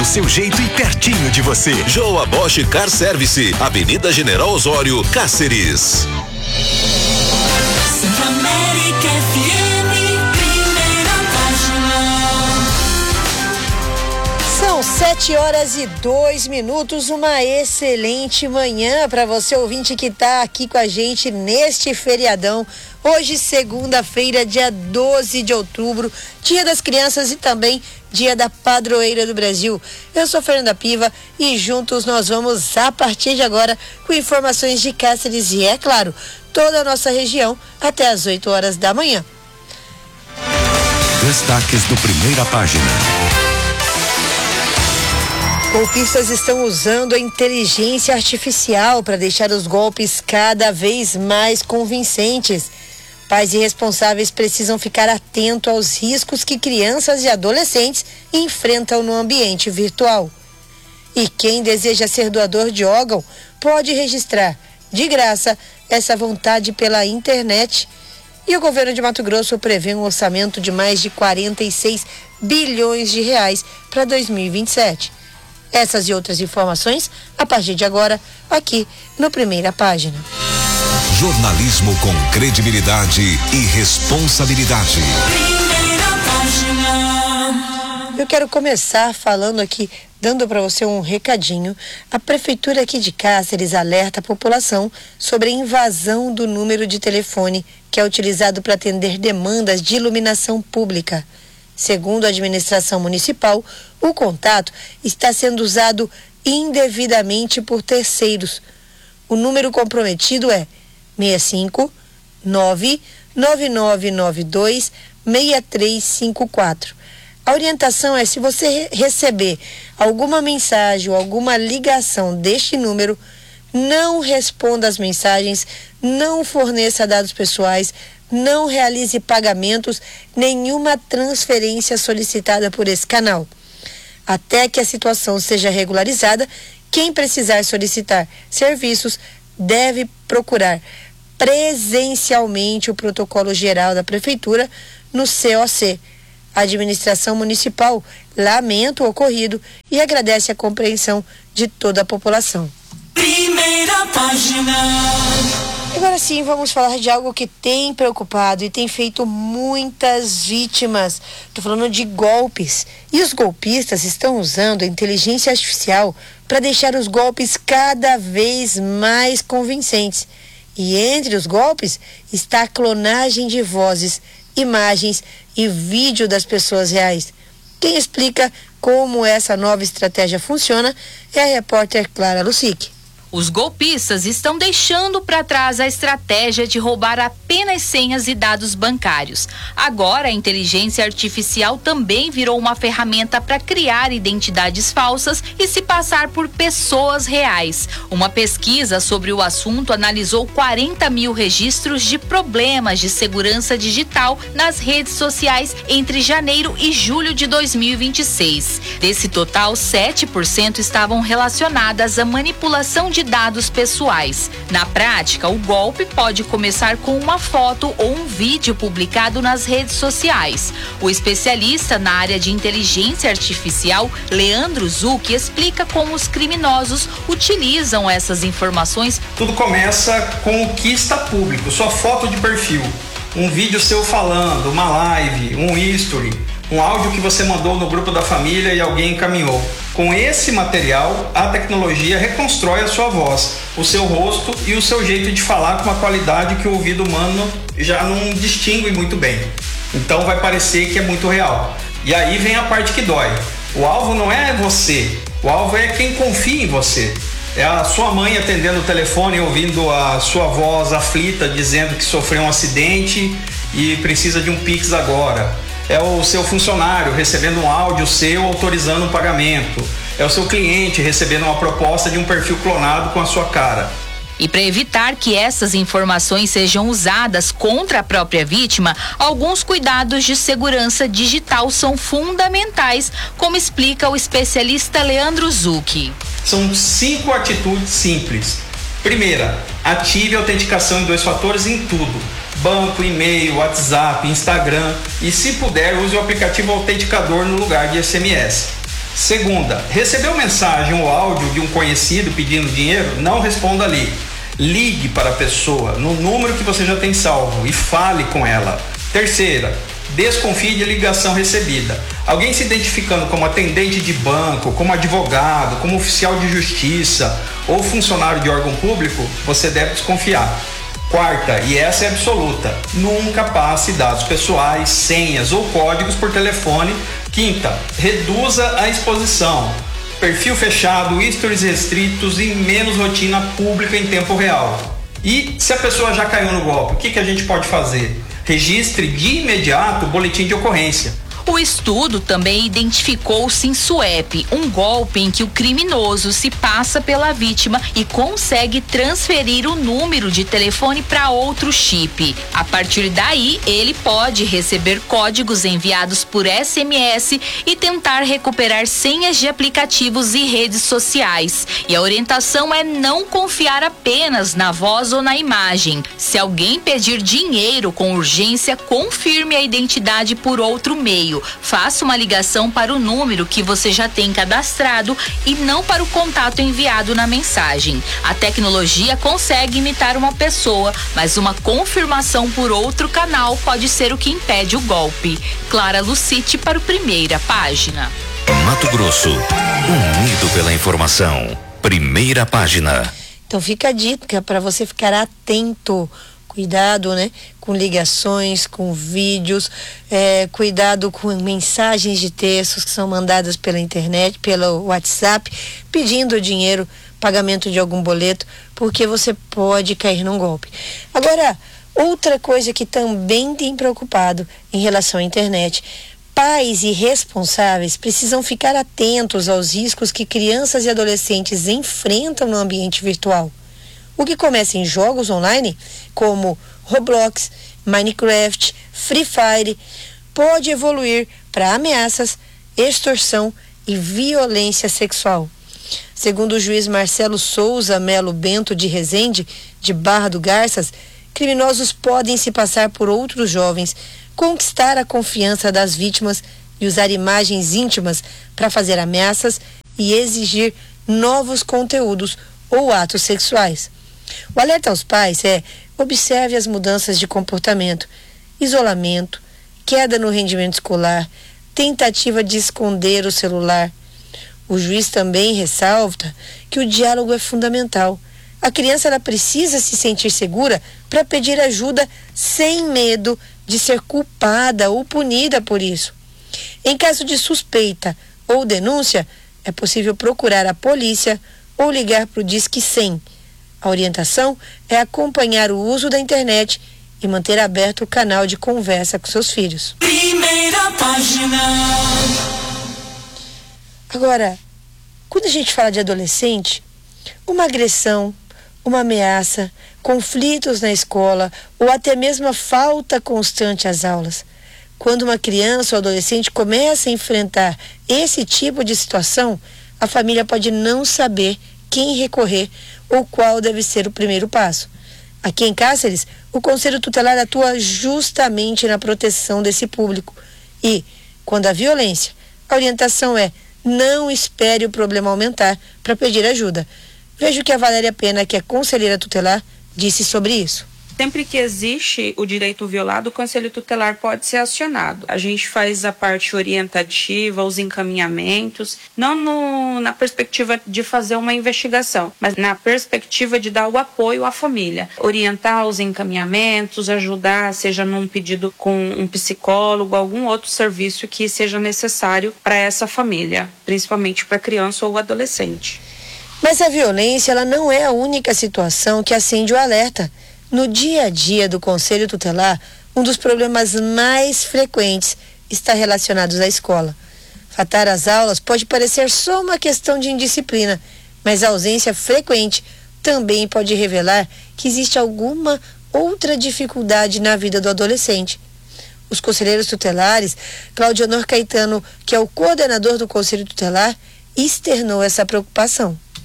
do seu jeito e pertinho de você. Joa Bosch Car Service, Avenida General Osório, Cáceres. América FM, primeira página. São 7h02, uma excelente manhã para você, ouvinte, que está aqui com a gente neste feriadão. Hoje, segunda-feira, dia 12 de outubro, Dia das Crianças e também Dia da Padroeira do Brasil. Eu sou Fernanda Piva e juntos nós vamos, a partir de agora, com informações de Cáceres e, é claro, toda a nossa região até às 8 horas da manhã. Destaques do Primeira Página. Golpistas estão usando a inteligência artificial para deixar os golpes cada vez mais convincentes. Pais e responsáveis precisam ficar atentos aos riscos que crianças e adolescentes enfrentam no ambiente virtual. E quem deseja ser doador de órgão pode registrar, de graça, essa vontade pela internet. E o governo de Mato Grosso prevê um orçamento de mais de 46 bilhões de reais para 2027. Essas e outras informações, a partir de agora, aqui no Primeira Página. Jornalismo com credibilidade e responsabilidade. Primeira página. Eu quero começar falando aqui, dando para você um recadinho. A Prefeitura aqui de Cáceres alerta a população sobre a invasão do número de telefone que é utilizado para atender demandas de iluminação pública. Segundo a administração municipal, o contato está sendo usado indevidamente por terceiros. O número comprometido é 65 99992 6354. A orientação é: se você receber alguma mensagem ou alguma ligação deste número, não responda às mensagens, não forneça dados pessoais, não realize pagamentos, nenhuma transferência solicitada por esse canal. Até que a situação seja regularizada, quem precisar solicitar serviços deve procurar presencialmente o protocolo geral da Prefeitura no COC. A administração municipal lamenta o ocorrido e agradece a compreensão de toda a população. Primeira página. Agora sim, vamos falar de algo que tem preocupado e tem feito muitas vítimas. Estou falando de golpes. E os golpistas estão usando a inteligência artificial para deixar os golpes cada vez mais convincentes. E entre os golpes está a clonagem de vozes, imagens e vídeo das pessoas reais. Quem explica como essa nova estratégia funciona é a repórter Clara Lucic. Os golpistas estão deixando para trás a estratégia de roubar apenas senhas e dados bancários. Agora, a inteligência artificial também virou uma ferramenta para criar identidades falsas e se passar por pessoas reais. Uma pesquisa sobre o assunto analisou 40 mil registros de problemas de segurança digital nas redes sociais entre janeiro e julho de 2026. Desse total, 7% estavam relacionadas à manipulação de dados pessoais. Na prática, o golpe pode começar com uma foto ou um vídeo publicado nas redes sociais. O especialista na área de inteligência artificial, Leandro Zucchi, explica como os criminosos utilizam essas informações. Tudo começa com o que está público, sua foto de perfil, um vídeo seu falando, uma live, um history, um áudio que você mandou no grupo da família e alguém encaminhou. Com esse material, a tecnologia reconstrói a sua voz, o seu rosto e o seu jeito de falar com uma qualidade que o ouvido humano já não distingue muito bem. Então vai parecer que é muito real. E aí vem a parte que dói. O alvo não é você, o alvo é quem confia em você. É a sua mãe atendendo o telefone e ouvindo a sua voz aflita dizendo que sofreu um acidente e precisa de um Pix agora. É o seu funcionário recebendo um áudio seu autorizando um pagamento. É o seu cliente recebendo uma proposta de um perfil clonado com a sua cara. E para evitar que essas informações sejam usadas contra a própria vítima, alguns cuidados de segurança digital são fundamentais, como explica o especialista Leandro Zucchi. São 5 atitudes simples. Primeira, ative a autenticação em 2 fatores em tudo. Banco, e-mail, WhatsApp, Instagram e, se puder, use o aplicativo autenticador no lugar de SMS. Segunda, recebeu mensagem ou áudio de um conhecido pedindo dinheiro? Não responda ali. Ligue para a pessoa no número que você já tem salvo e fale com ela. Terceira, desconfie de ligação recebida. Alguém se identificando como atendente de banco, como advogado, como oficial de justiça ou funcionário de órgão público, você deve desconfiar. Quarta, e essa é absoluta, nunca passe dados pessoais, senhas ou códigos por telefone. Quinta, reduza a exposição. Perfil fechado, stories restritos e menos rotina pública em tempo real. E se a pessoa já caiu no golpe, o que a gente pode fazer? Registre de imediato o boletim de ocorrência. O estudo também identificou o SimSwap, um golpe em que o criminoso se passa pela vítima e consegue transferir o número de telefone para outro chip. A partir daí, ele pode receber códigos enviados por SMS e tentar recuperar senhas de aplicativos e redes sociais. E a orientação é não confiar apenas na voz ou na imagem. Se alguém pedir dinheiro com urgência, confirme a identidade por outro meio. Faça uma ligação para o número que você já tem cadastrado e não para o contato enviado na mensagem. A tecnologia consegue imitar uma pessoa, mas uma confirmação por outro canal pode ser o que impede o golpe. Clara Lucite para o Primeira Página. Mato Grosso, unido pela informação. Primeira Página. Então fica a dica para você ficar atento. Cuidado, né? Com ligações, com vídeos, cuidado com mensagens de textos que são mandadas pela internet, pelo WhatsApp, pedindo dinheiro, pagamento de algum boleto, porque você pode cair num golpe. Agora, outra coisa que também tem preocupado em relação à internet, pais e responsáveis precisam ficar atentos aos riscos que crianças e adolescentes enfrentam no ambiente virtual. O que começa em jogos online, como Roblox, Minecraft, Free Fire, pode evoluir para ameaças, extorsão e violência sexual. Segundo o juiz Marcelo Souza Melo Bento de Resende, de Barra do Garças, criminosos podem se passar por outros jovens, conquistar a confiança das vítimas e usar imagens íntimas para fazer ameaças e exigir novos conteúdos ou atos sexuais. O alerta aos pais é: observe as mudanças de comportamento, isolamento, queda no rendimento escolar, tentativa de esconder o celular. O juiz também ressalta que o diálogo é fundamental. A criança ela precisa se sentir segura para pedir ajuda sem medo de ser culpada ou punida por isso. Em caso de suspeita ou denúncia, é possível procurar a polícia ou ligar para o Disque 100. A orientação é acompanhar o uso da internet e manter aberto o canal de conversa com seus filhos. Primeira Página. Agora, quando a gente fala de adolescente, uma agressão, uma ameaça, conflitos na escola ou até mesmo a falta constante às aulas. Quando uma criança ou adolescente começa a enfrentar esse tipo de situação, a família pode não saber quem recorrer ou qual deve ser o primeiro passo. Aqui em Cáceres, o Conselho Tutelar atua justamente na proteção desse público. E, quando há violência, a orientação é: não espere o problema aumentar para pedir ajuda. Veja o que a Valéria Pena, que é conselheira tutelar, disse sobre isso. Sempre que existe o direito violado, o Conselho Tutelar pode ser acionado. A gente faz a parte orientativa, os encaminhamentos, não na perspectiva de fazer uma investigação, mas na perspectiva de dar o apoio à família. Orientar os encaminhamentos, ajudar, seja num pedido com um psicólogo, algum outro serviço que seja necessário para essa família, principalmente para criança ou adolescente. Mas a violência ela não é a única situação que acende o alerta. No dia a dia do Conselho Tutelar, um dos problemas mais frequentes está relacionado à escola. Faltar às aulas pode parecer só uma questão de indisciplina, mas a ausência frequente também pode revelar que existe alguma outra dificuldade na vida do adolescente. Os conselheiros tutelares, Claudionor Caetano, que é o coordenador do Conselho Tutelar, externou essa preocupação.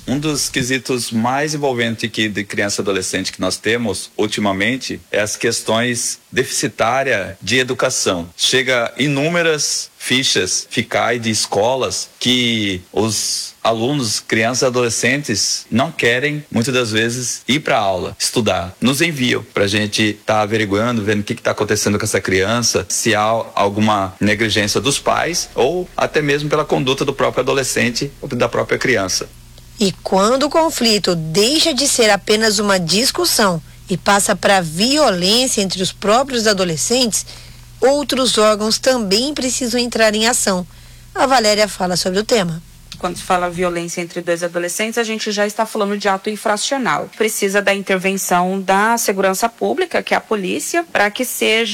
Um dos quesitos mais envolventes aqui de criança e adolescente que nós temos ultimamente é as questões deficitárias de educação. Chega inúmeras fichas FICAI de escolas que os alunos, crianças e adolescentes não querem, muitas das vezes, ir para a aula, estudar. Nos enviam para a gente estar averiguando, vendo o que está acontecendo com essa criança, se há alguma negligência dos pais ou até mesmo pela conduta do próprio adolescente ou da própria criança. E quando o conflito deixa de ser apenas uma discussão e passa para violência entre os próprios adolescentes, outros órgãos também precisam entrar em ação. A Valéria fala sobre o tema. Quando se fala violência entre dois adolescentes, a gente já está falando de ato infracional. Precisa da intervenção da segurança pública, que é a polícia, para que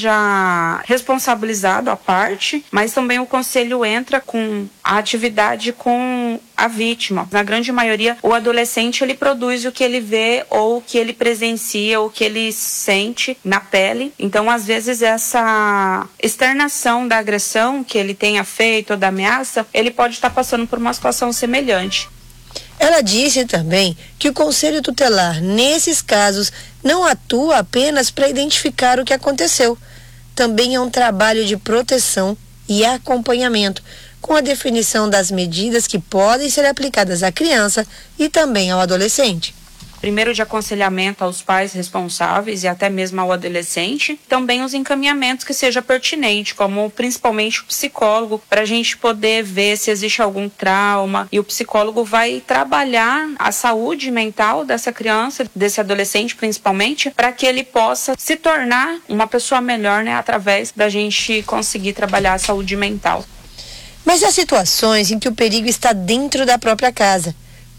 seja responsabilizado a parte, mas também o conselho entra com a atividade com a vítima. Na grande maioria, o adolescente ele produz o que ele vê ou o que ele presencia ou o que ele sente na pele. Então, às vezes, essa externação da agressão que ele tenha feito ou da ameaça, ele pode estar passando por uma situação semelhante. Ela disse também que o Conselho Tutelar, nesses casos, não atua apenas para identificar o que aconteceu. Também é um trabalho de proteção e acompanhamento, com a definição das medidas que podem ser aplicadas à criança e também ao adolescente. Primeiro, de aconselhamento aos pais responsáveis e até mesmo ao adolescente. Também os encaminhamentos que seja pertinente, como principalmente o psicólogo, para a gente poder ver se existe algum trauma. E o psicólogo vai trabalhar a saúde mental dessa criança, desse adolescente principalmente, para que ele possa se tornar uma pessoa melhor, né, através da gente conseguir trabalhar a saúde mental. Mas há situações em que o perigo está dentro da própria casa.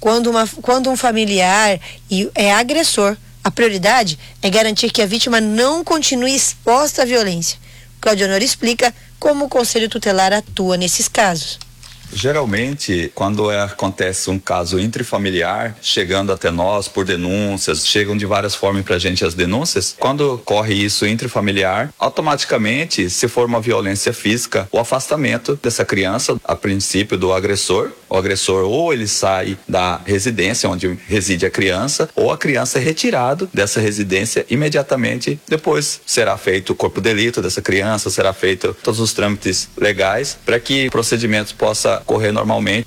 Quando um familiar é agressor, a prioridade é garantir que a vítima não continue exposta à violência. Cláudio Honor explica como o Conselho Tutelar atua nesses casos. Geralmente, quando acontece um caso intrafamiliar, chegando até nós por denúncias, chegam de várias formas pra gente as denúncias, quando ocorre isso intrafamiliar, automaticamente, se for uma violência física, o afastamento dessa criança, a princípio do agressor, o agressor ou ele sai da residência onde reside a criança, ou a criança é retirado dessa residência imediatamente. Depois será feito o corpo de delito dessa criança, será feito todos os trâmites legais para que o procedimento possa correr normalmente.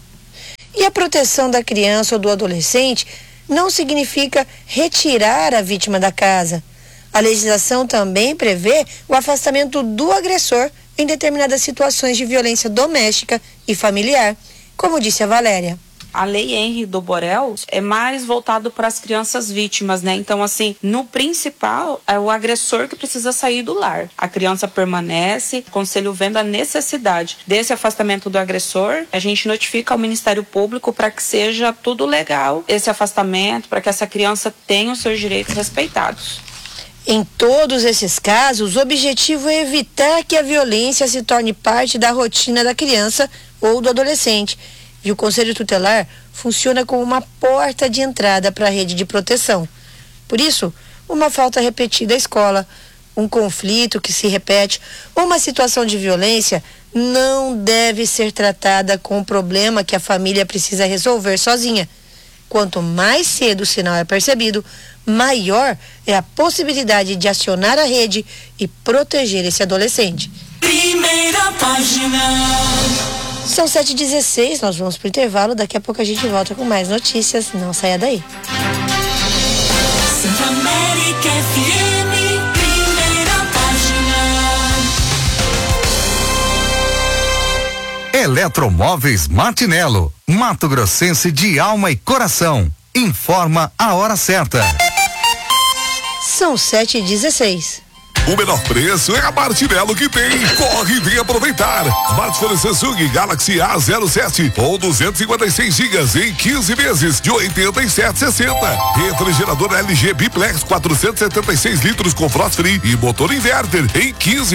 E a proteção da criança ou do adolescente não significa retirar a vítima da casa. A legislação também prevê o afastamento do agressor em determinadas situações de violência doméstica e familiar, como disse a Valéria. A lei Henri do Borel é mais voltado para as crianças vítimas, né? Então, assim, no principal é o agressor que precisa sair do lar. A criança permanece, o conselho vendo a necessidade desse afastamento do agressor, a gente notifica ao Ministério Público para que seja tudo legal, esse afastamento, para que essa criança tenha os seus direitos respeitados. Em todos esses casos, o objetivo é evitar que a violência se torne parte da rotina da criança ou do adolescente. E o Conselho Tutelar funciona como uma porta de entrada para a rede de proteção. Por isso, uma falta repetida à escola, um conflito que se repete, ou uma situação de violência não deve ser tratada com um problema que a família precisa resolver sozinha. Quanto mais cedo o sinal é percebido, maior é a possibilidade de acionar a rede e proteger esse adolescente. Primeira página. São 7h16, nós vamos pro intervalo, daqui a pouco a gente volta com mais notícias, não saia daí. Santa América FM, primeira página. Eletromóveis Martinello, Mato Grossense de alma e coração. Informa a hora certa. São 7h16. O menor preço é a Martinello que tem. Corre e vem aproveitar. Smartphone Samsung Galaxy A07 ou 256 GB em 15 vezes de 87,60. Refrigerador LG Biplex 476 litros com frost free e motor inverter em 15